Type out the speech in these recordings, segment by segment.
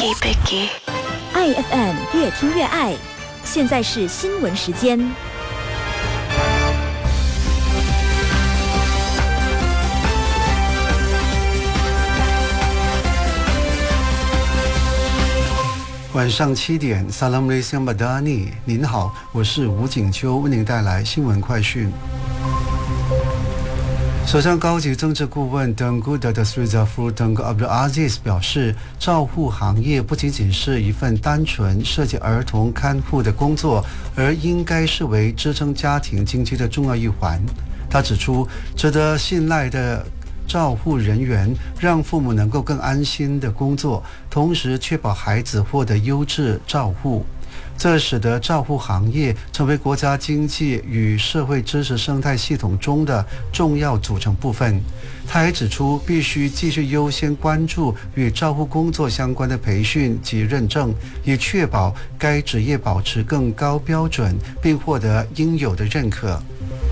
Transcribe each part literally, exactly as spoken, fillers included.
Picky Picky， 爱 F M 越听越爱。现在是新闻时间。 晚上七点 Assalamualaikum Madani， 您好，我是吴景秋，为您带来新闻快讯。首相高级政治顾问 Tengku Dr. Sri Zafrul Tengku Abdul Aziz 表示，照护行业不仅仅是一份单纯涉及儿童看护的工作，而应该视为支撑家庭经济的重要一环。他指出，值得信赖的照护人员让父母能够更安心的工作，同时确保孩子获得优质照护，这使得照护行业成为国家经济与社会支持生态系统中的重要组成部分。他还指出，必须继续优先关注与照护工作相关的培训及认证，以确保该职业保持更高标准，并获得应有的认可。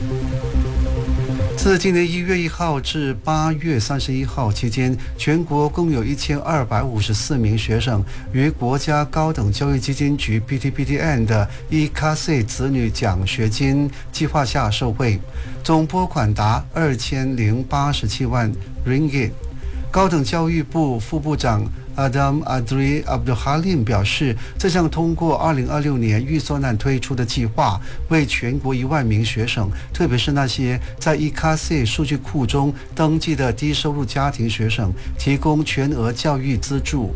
自今年一月一号至八月三十一号期间，全国共有一千二百五十四名学生于国家高等教育基金局 P T P T N 的 E K A S I 子女奖学金计划下受惠，总拨款达二千零八十七万 ringgit。高等教育部副部长Adam Adri Abdul Halim 表示，这项通过二零二六年预算案推出的计划，为全国一万名学生，特别是那些在 E K A S I 数据库中登记的低收入家庭学生，提供全额教育资助。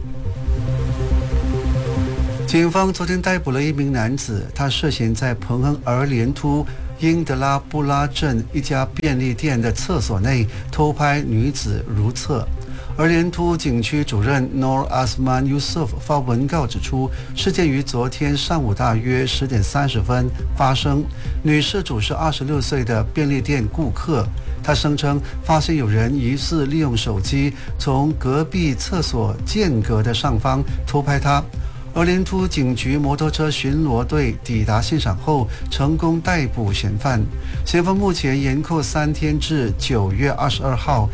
警方昨天逮捕了一名男子，他涉嫌在彭亨儿连突英德拉布拉镇一家便利店的厕所内偷拍女子如厕。而连突警区主任 Nor Asman Yusuf 发文告指出，事件于昨天上午大约十点三十分发生。女事主是二十六岁的便利店顾客，她声称发现有人疑似利用手机从隔壁厕所间隔的上方偷拍她。而连突警局摩托车巡逻队抵达现场后，成功逮捕嫌犯。嫌犯目前延扣三天至九月二十二号